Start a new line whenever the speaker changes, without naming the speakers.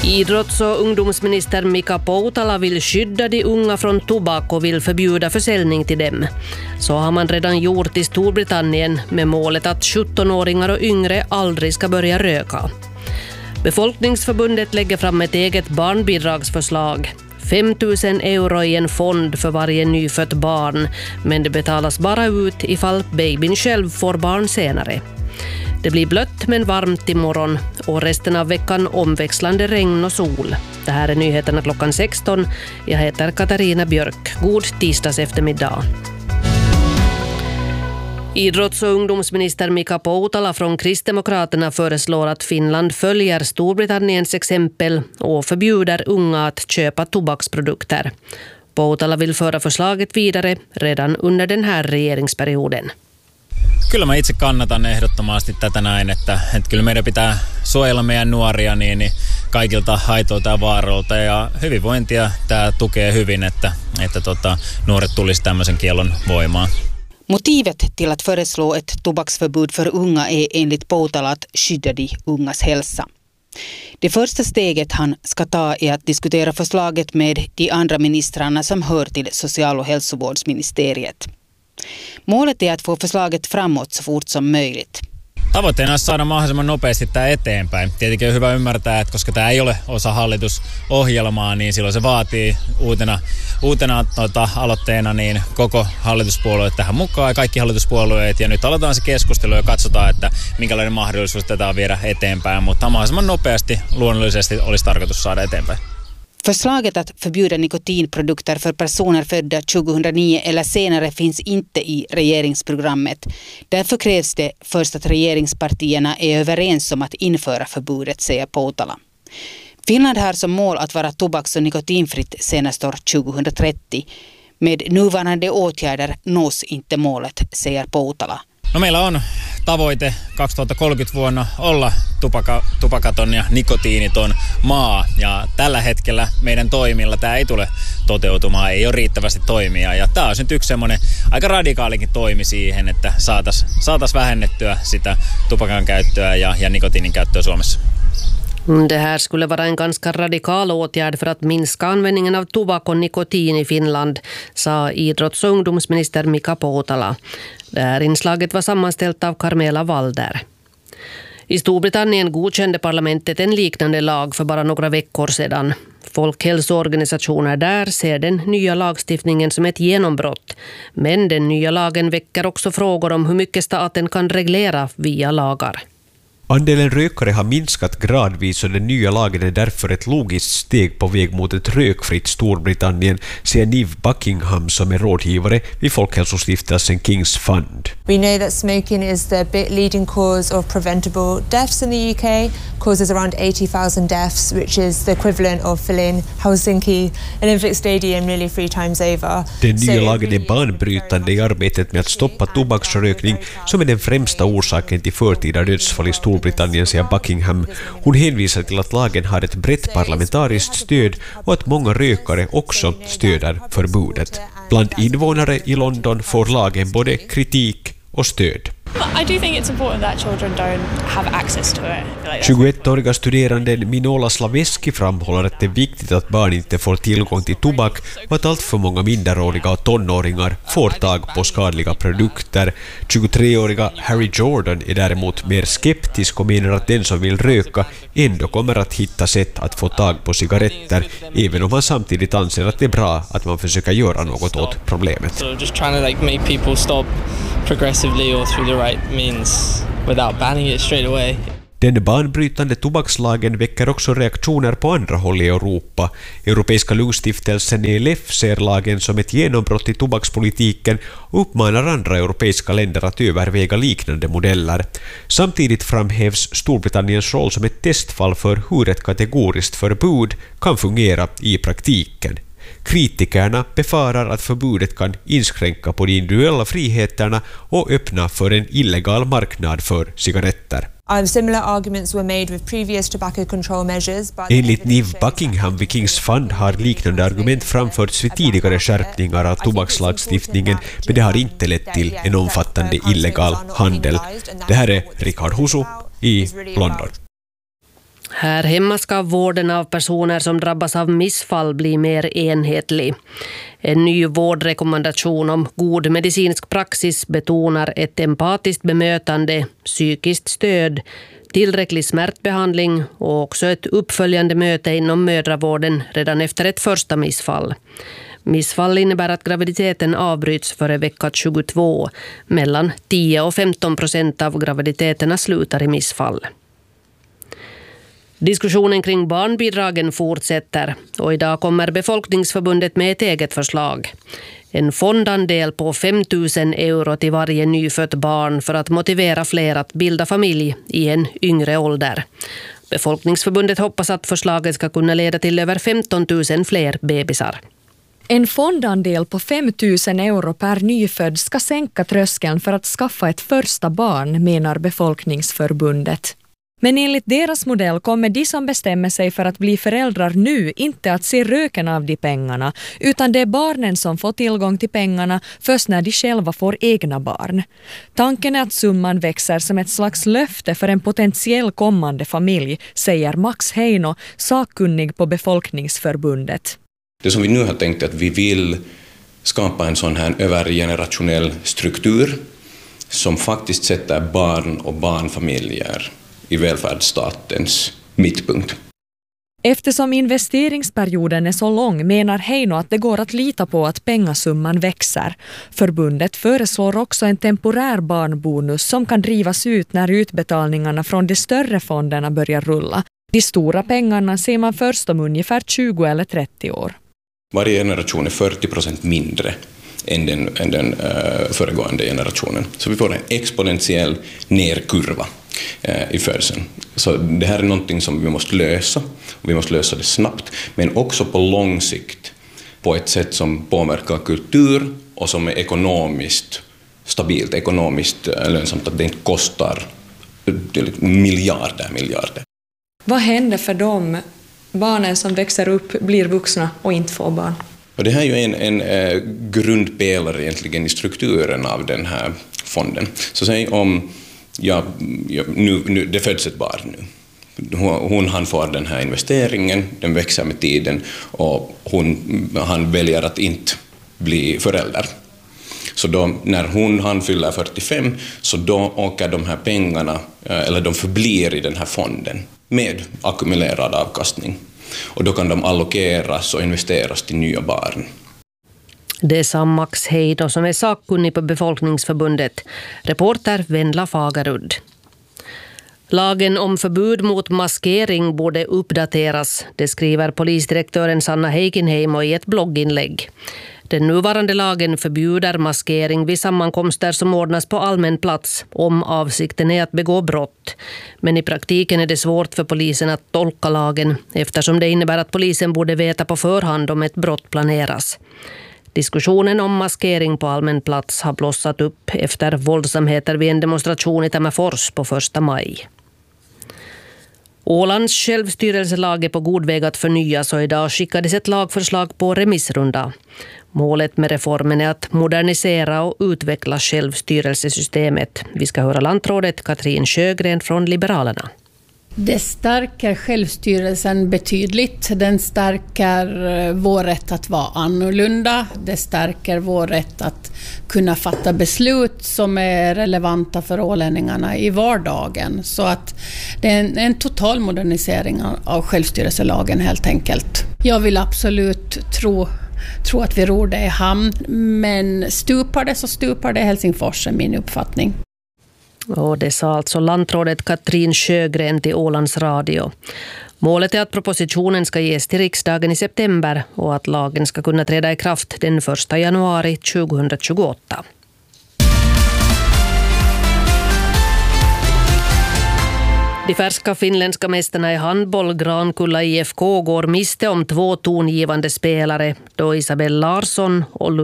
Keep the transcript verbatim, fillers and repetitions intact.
Idrotts- och ungdomsminister Mika Poutala vill skydda de unga från tobak och vill förbjuda försäljning till dem. Så har man redan gjort i Storbritannien med målet att sjuttonåringar och yngre aldrig ska börja röka. Befolkningsförbundet lägger fram ett eget barnbidragsförslag. fem tusen euro i en fond för varje nyfött barn, men det betalas bara ut ifall babyn själv får barn senare. Det blir blött men varmt imorgon och resten av veckan omväxlande regn och sol. Det här är nyheterna klockan sexton. Jag heter Katarina Björk. God tisdags eftermiddag. Idrotts- och ungdomsminister Mika Poutala från Kristdemokraterna föreslår att Finland följer Storbritanniens exempel och förbjuder unga att köpa tobaksprodukter. Poutala vill föra förslaget vidare redan under den här regeringsperioden.
Kyllä mä itse kannatan ehdottomasti tätä näin, että, että kyllä meidän pitää suojella meidän nuoria niin, niin kaikilta haitoilta ja vaaroilta ja hyvinvointia tämä tukee hyvin, että, että tota, nuoret tulisi tämmöisen kiellon voimaan.
Motivet till att föreslå ett tobaksförbud för unga är enligt Poutala att skydda de ungas hälsa. Det första steget han ska ta är att diskutera förslaget med de andra ministrarna som hör till social- och hälsovårdsministeriet. Målet är att få förslaget framåt så fort som möjligt.
Tavoitteena on saada mahdollisimman nopeasti tämä eteenpäin. Tietenkin on hyvä ymmärtää, että koska tämä ei ole osa hallitusohjelmaa, niin silloin se vaatii uutena, uutena tota, aloitteena niin koko hallituspuolueet tähän mukaan ja kaikki hallituspuolueet. Ja nyt aloitetaan se keskustelu ja katsotaan, että minkälainen mahdollisuus tätä on viedä eteenpäin. Mutta mahdollisimman nopeasti luonnollisesti olisi tarkoitus saada eteenpäin.
Förslaget att förbjuda nikotinprodukter för personer födda tjugohundranio eller senare finns inte i regeringsprogrammet. Därför krävs det först att regeringspartierna är överens om att införa förbudet, säger Poutala. Finland har som mål att vara tobaks- och nikotinfritt senast år tjugohundratrettio. Med nuvarande åtgärder nås inte målet, säger Poutala.
No, meillä on tavoite kaksituhattakolmekymmentä vuonna olla tupaka, tupakaton ja nikotiiniton maa ja tällä hetkellä meidän toimilla tämä ei tule toteutumaan, ei ole riittävästi toimia ja tämä on nyt yksi semmoinen aika radikaalikin toimi siihen, että saataisiin saatais vähennettyä sitä tupakan käyttöä ja, ja nikotiinin käyttöä Suomessa.
Det här skulle vara en ganska radikal åtgärd för att minska användningen av tobak och nikotin i Finland, sa idrotts- och ungdomsminister Mika Poutala. Det här inslaget var sammanställt av Carmela Walder. I Storbritannien godkände parlamentet en liknande lag för bara några veckor sedan. Folkhälsoorganisationer där ser den nya lagstiftningen som ett genombrott. Men den nya lagen väcker också frågor om hur mycket staten kan reglera via lagar.
Andelen rökare har minskat gradvis och den nya lagen är därför ett logiskt steg på väg mot ett rökfritt Storbritannien, säger Niv Buckingham som är rådgivare vid Folkhälsostiftelsen King's Fund.
We know that smoking is the leading cause of preventable deaths in the U K, causes around eighty thousand deaths, which is the equivalent of filling Helsinki Olympic Stadium nearly three times over.
Den nya lagen är banbrytande i arbetet med att stoppa tobaksrökning som är den främsta orsaken till förtida dödsfall i Storbritannien, säger Buckingham. Hon hänvisar till att lagen har ett brett parlamentariskt stöd och att många rökare också stöder förbudet. Bland invånare i London får lagen både kritik och stöd.
I do think it's important that children don't have access to it.
tjugoettåriga studeranden Minola Slaveski framhåller att det är viktigt att barn inte får tillgång till tobak och att allt för många minderåriga och tonåringar får tag på skadliga produkter. tjugotreåriga Harry Jordan är däremot mer skeptisk och menar att den som vill röka ändå kommer att hitta sätt att få tag på cigaretter, även om han samtidigt anser att det är bra att man försöker göra något åt problemet.
So just trying to like make people stop progressively or through the right means without banning it straight away.
Den banbrytande tobakslagen väcker också reaktioner på andra håll i Europa. Europeiska Lugstiftelsen E L F ser lagen som ett genombrott i tobakspolitiken och uppmanar andra europeiska länder att överväga liknande modeller. Samtidigt framhävs Storbritanniens roll som ett testfall för hur ett kategoriskt förbud kan fungera i praktiken. Kritikerna befarar att förbudet kan inskränka på de individuella friheterna och öppna för en illegal marknad för cigaretter.
Um, similar arguments were made with previous tobacco control measures.
Enligt Niv Buckingham vid King's Fund har liknande argument framförts vid tidigare skärpningar av tobakslagstiftningen, men det har inte lett till en omfattande illegal handel. Det här är Richard Husu i London.
Här hemma ska vården av personer som drabbas av missfall bli mer enhetlig. En ny vårdrekommendation om god medicinsk praxis betonar ett empatiskt bemötande, psykiskt stöd, tillräcklig smärtbehandling och också ett uppföljande möte inom mödravården redan efter ett första missfall. Missfall innebär att graviditeten avbryts före vecka tjugotvå. Mellan tio och femton procent av graviditeterna slutar i missfall. Diskussionen kring barnbidragen fortsätter och idag kommer Befolkningsförbundet med ett eget förslag. En fondandel på fem tusen euro till varje nyfött barn för att motivera fler att bilda familj i en yngre ålder. Befolkningsförbundet hoppas att förslaget ska kunna leda till över femton tusen fler bebisar.
En fondandel på fem tusen euro per nyfödd ska sänka tröskeln för att skaffa ett första barn, menar Befolkningsförbundet. Men enligt deras modell kommer de som bestämmer sig för att bli föräldrar nu inte att se röken av de pengarna, utan det är barnen som får tillgång till pengarna först när de själva får egna barn. Tanken är att summan växer som ett slags löfte för en potentiell kommande familj, säger Max Heino, sakkunnig på Befolkningsförbundet.
Det som vi nu har tänkt är att vi vill skapa en sån här övergenerationell struktur som faktiskt sätter barn och barnfamiljer i välfärdsstatens mittpunkt.
Eftersom investeringsperioden är så lång menar Heino att det går att lita på att pengasumman växer. Förbundet föreslår också en temporär barnbonus som kan drivas ut när utbetalningarna från de större fonderna börjar rulla. De stora pengarna ser man först om ungefär tjugo eller trettio år.
Varje generation är fyrtio procent mindre än den, än den uh, föregående generationen. Så vi får en exponentiell nerkurva uh, i födseln. Så det här är någonting som vi måste lösa. Och vi måste lösa det snabbt, men också på lång sikt på ett sätt som påverkar kultur och som är ekonomiskt stabilt, ekonomiskt uh, lönsamt, att det inte kostar miljarder, miljarder.
Vad händer för de barnen som växer upp, blir vuxna och inte får barn?
Och det här är ju en, en eh, grundpelare egentligen i strukturen av den här fonden. Så säg om ja, ja, nu, nu, det föds ett barn nu. Hon, hon han får den här investeringen, den växer med tiden och hon, han väljer att inte bli förälder. Så då, när hon han fyller fyrtiofem så då åker de här pengarna, eller de förblir i den här fonden med ackumulerad avkastning. Och då kan de allokeras och investeras till nya barn.
Det sa Max Heino som är sakkunnig på Befolkningsförbundet. Reporter Venla Fagerud. Lagen om förbud mot maskering borde uppdateras, det skriver polisdirektören Sanna Heikinheimo i ett blogginlägg. Den nuvarande lagen förbjuder maskering vid sammankomster som ordnas på allmän plats om avsikten är att begå brott. Men i praktiken är det svårt för polisen att tolka lagen eftersom det innebär att polisen borde veta på förhand om ett brott planeras. Diskussionen om maskering på allmän plats har blossat upp efter våldsamheter vid en demonstration i Tammerfors på första maj. Ålands självstyrelselag är på god väg att förnyas och idag skickades ett lagförslag på remissrunda. Målet med reformen är att modernisera och utveckla självstyrelsesystemet. Vi ska höra lantrådet Katrin Sjögren från Liberalerna.
Det stärker självstyrelsen betydligt. Den stärker vår rätt att vara annorlunda. Det stärker vår rätt att kunna fatta beslut som är relevanta för ålänningarna i vardagen. Så att det är en, en total modernisering av självstyrelselagen helt enkelt. Jag vill absolut tro, tro att vi ror det i hamn, men stupar det så stupar det Helsingfors är min uppfattning.
Och det sa alltså lantrådet Katrin Sjögren till Ålands Radio. Målet är att propositionen ska ges till riksdagen i september och att lagen ska kunna träda i kraft den första januari tjugohundratjugoåtta. De färska finländska mästarna i handboll Grankulla I F K går miste om två tongivande spelare då Isabel Larsson och